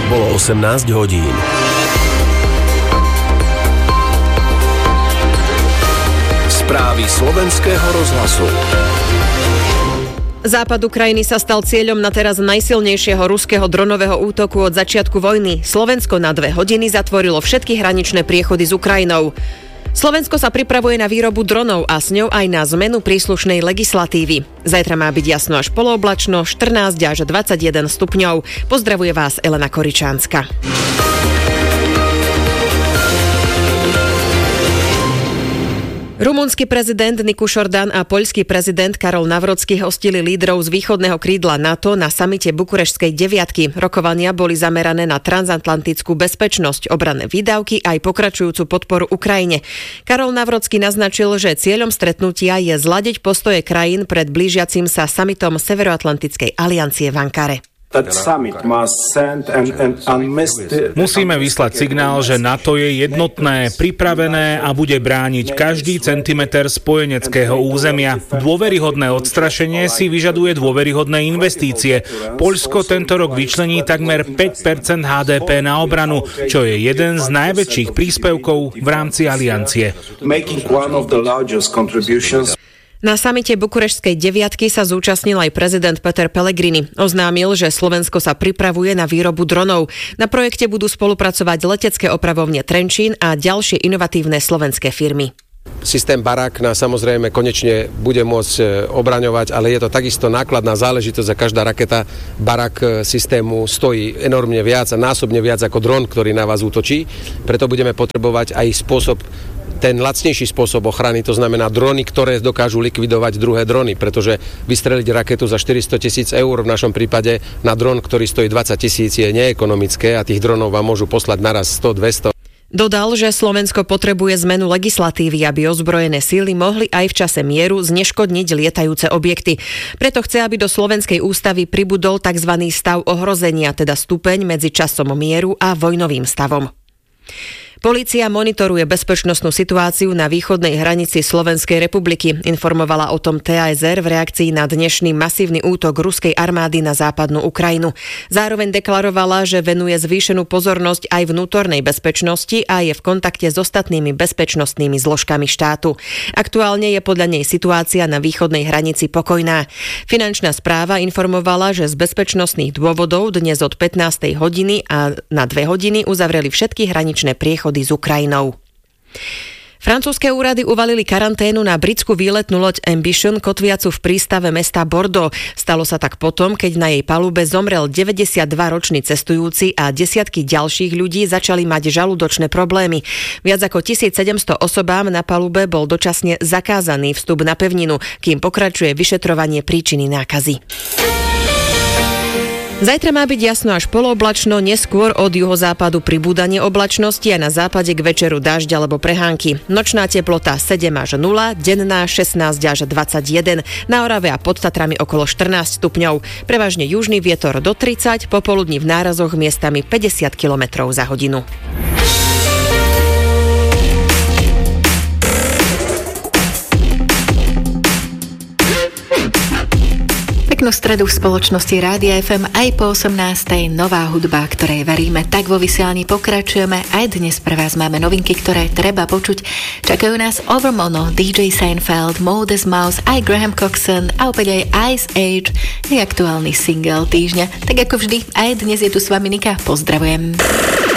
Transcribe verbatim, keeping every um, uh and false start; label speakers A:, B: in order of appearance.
A: Bolo osemnásť hodín. Správy slovenského rozhlasu.
B: Západ Ukrajiny sa stal cieľom na teraz najsilnejšieho ruského dronového útoku od začiatku vojny. Slovensko na dve hodiny zatvorilo všetky hraničné priechody s Ukrajinou. Slovensko sa pripravuje na výrobu dronov a s ňou aj na zmenu príslušnej legislatívy. Zajtra má byť jasno až polooblačno, štrnásť až dvadsaťjeden stupňov. Pozdravuje vás Elena Koričánska. Rumunský prezident Niku Šordan a poľský prezident Karol Nawrocki hostili lídrov z východného krídla NATO na samite Bukurešskej deviatky. Rokovania boli zamerané na transatlantickú bezpečnosť, obranné výdavky aj pokračujúcu podporu Ukrajine. Karol Nawrocki naznačil, že cieľom stretnutia je zladiť postoje krajín pred blížiacim sa samitom Severoatlantickej aliancie v Ankare.
C: Musíme vyslať signál, že NATO je jednotné, pripravené a bude brániť každý centimeter spojeneckého územia. Dôveryhodné odstrašenie si vyžaduje dôveryhodné investície. Poľsko tento rok vyčlení takmer päť percent há dé pé na obranu, čo je jeden z najväčších príspevkov v rámci aliancie.
B: Na samite Bukurešskej deviatky sa zúčastnil aj prezident Peter Pellegrini. Oznámil, že Slovensko sa pripravuje na výrobu dronov. Na projekte budú spolupracovať letecké opravovne Trenčín a ďalšie inovatívne slovenské firmy.
D: Systém Barak nás samozrejme konečne bude môcť obraňovať, ale je to takisto nákladná záležitosť a každá raketa Barak systému stojí enormne viac a násobne viac ako dron, ktorý na vás útočí. Preto budeme potrebovať aj spôsob, ten lacnejší spôsob ochrany, to znamená drony, ktoré dokážu likvidovať druhé drony, pretože vystreliť raketu za štyristo tisíc eur v našom prípade na dron, ktorý stojí dvadsať tisíc, je neekonomické a tých dronov vám môžu poslať naraz sto dvesto.
B: Dodal, že Slovensko potrebuje zmenu legislatívy, aby ozbrojené síly mohli aj v čase mieru zneškodniť lietajúce objekty. Preto chce, aby do slovenskej ústavy pribudol tzv. Stav ohrozenia, teda stupeň medzi časom mieru a vojnovým stavom. Polícia monitoruje bezpečnostnú situáciu na východnej hranici Slovenskej republiky. Informovala o tom té á es er v reakcii na dnešný masívny útok ruskej armády na západnú Ukrajinu. Zároveň deklarovala, že venuje zvýšenú pozornosť aj vnútornej bezpečnosti a je v kontakte s ostatnými bezpečnostnými zložkami štátu. Aktuálne je podľa nej situácia na východnej hranici pokojná. Finančná správa informovala, že z bezpečnostných dôvodov dnes od pätnástej hodiny a na dve hodiny uzavreli všetky hraničné priechody s Ukrajinou. Francúzske úrady uvalili karanténu na britskú výletnú loď Ambition kotviacu v prístave mesta Bordeaux. Stalo sa tak potom, keď na jej palube zomrel deväťdesiatdvaročný cestujúci a desiatky ďalších ľudí začali mať žalúdočné problémy. Viac ako tisícsedemsto osobám na palube bol dočasne zakázaný vstup na pevninu, kým pokračuje vyšetrovanie príčiny nákazy. Zajtra má byť jasno až polooblačno, neskôr od juhozápadu pribúdanie oblačnosti a na západe k večeru dažď alebo prehánky. Nočná teplota sedem až nula, denná šestnásť až dvadsaťjeden, na Orave a pod Tatrami okolo štrnásť stupňov. Prevažne južný vietor do tridsať, popoludní v nárazoch miestami päťdesiat kilometrov za hodinu.
E: Peknú stredu v spoločnosti Rádia ef em aj po osemnástej nová hudba, ktorej veríme. Tak vo vysielaní pokračujeme. Aj dnes pre vás máme novinky, ktoré treba počuť. Čakajú nás Overmono, dý džej Seinfeld, Modest Mouse, aj Graham Coxon a opäť aj Ice Age, je aktuálny single týždňa. Tak ako vždy, aj dnes je tu s vami Nika. Pozdravujem.